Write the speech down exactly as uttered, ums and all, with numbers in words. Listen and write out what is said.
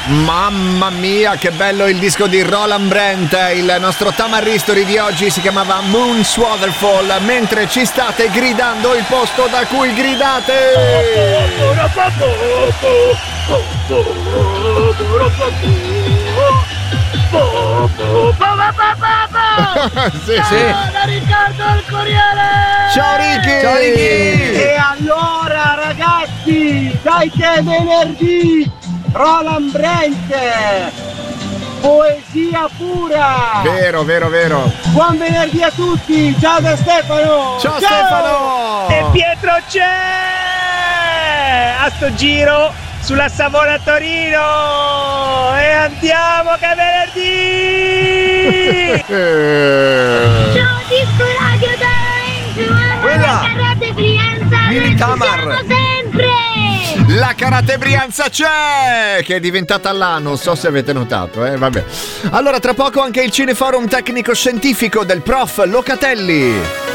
Mamma mia, che bello il disco di Roland Brent. Il nostro Tamar History di oggi si chiamava Moon Waterfall. Mentre ci state gridando il posto da cui gridate. Sì, Ciao, sì. da Riccardo al Corriere. Ciao Ricky. Ciao Ricky. E allora ragazzi, dai che è venerdì. Roland Brent, poesia pura. Vero, vero, vero. Buon venerdì a tutti. Ciao da Stefano. Ciao, Stefano. E Pietro c'è a sto giro sulla Savona Torino. E andiamo che è venerdì. Ciao Disco Radio da Quella. Karate Brianza. Mini Tamar. Ci siamo sempre. La Karate Brianza c'è, che è diventata là, non so se avete notato, eh, vabbè. Allora, tra poco anche il Cineforum tecnico scientifico del prof Locatelli.